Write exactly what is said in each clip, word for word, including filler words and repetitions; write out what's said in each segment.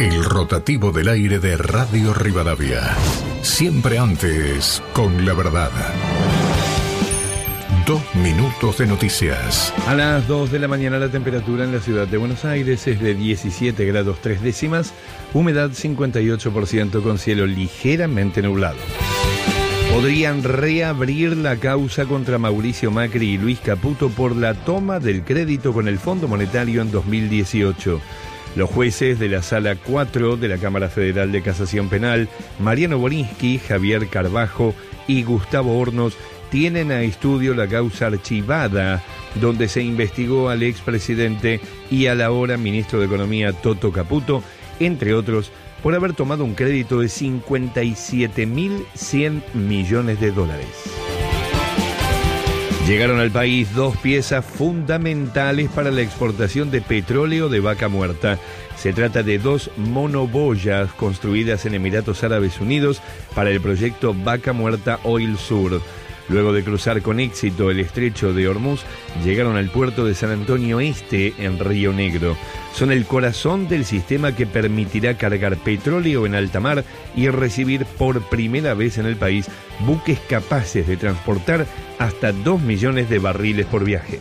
El rotativo del aire de Radio Rivadavia. Siempre antes, con la verdad. Dos minutos de noticias. A las dos de la mañana la temperatura en la ciudad de Buenos Aires es de diecisiete grados tres décimas, humedad cincuenta y ocho por ciento con cielo ligeramente nublado. Podrían reabrir la causa contra Mauricio Macri y Luis Caputo por la toma del crédito con el Fondo Monetario en dos mil dieciocho. Los jueces de la Sala cuatro de la Cámara Federal de Casación Penal, Mariano Borinsky, Javier Carbajo y Gustavo Hornos, tienen a estudio la causa archivada, donde se investigó al expresidente y al ahora ministro de Economía Toto Caputo, entre otros, por haber tomado un crédito de cincuenta y siete mil cien millones de dólares. Llegaron al país dos piezas fundamentales para la exportación de petróleo de vaca muerta. Se trata de dos monoboyas construidas en Emiratos Árabes Unidos para el proyecto Vaca Muerta Oil Sur. Luego de cruzar con éxito el estrecho de Hormuz, llegaron al puerto de San Antonio Este, en Río Negro. Son el corazón del sistema que permitirá cargar petróleo en alta mar y recibir por primera vez en el país buques capaces de transportar hasta dos millones de barriles por viaje.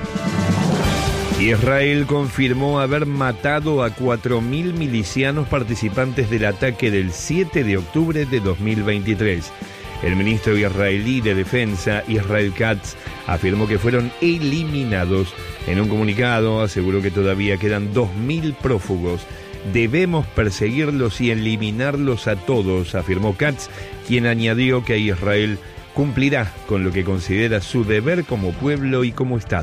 Israel confirmó haber matado a cuatro mil milicianos participantes del ataque del siete de octubre de dos mil veintitrés. El ministro israelí de Defensa, Israel Katz, afirmó que fueron eliminados. En un comunicado aseguró que todavía quedan dos mil prófugos. Debemos perseguirlos y eliminarlos a todos, afirmó Katz, quien añadió que Israel cumplirá con lo que considera su deber como pueblo y como Estado.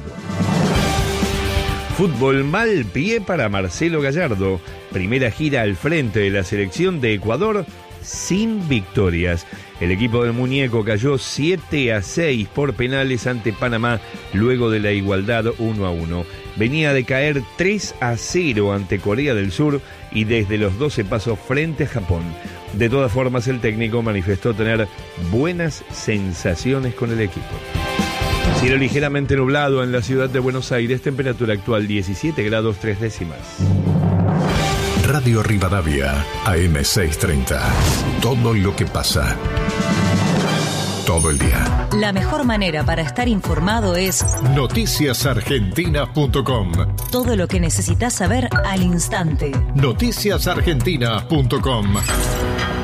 Fútbol mal pie para Marcelo Gallardo. Primera gira al frente de la selección de Ecuador sin victorias. El equipo del muñeco cayó siete a seis por penales ante Panamá luego de la igualdad uno a uno. Venía de caer tres a cero ante Corea del Sur y desde los doce pasos frente a Japón. De todas formas, el técnico manifestó tener buenas sensaciones con el equipo. Cielo ligeramente nublado en la ciudad de Buenos Aires, temperatura actual diecisiete grados tres décimas. Radio Rivadavia, A M seiscientos treinta. Todo lo que pasa. Todo el día. La mejor manera para estar informado es noticias argentinas punto com. Todo lo que necesitas saber al instante. noticias argentinas punto com.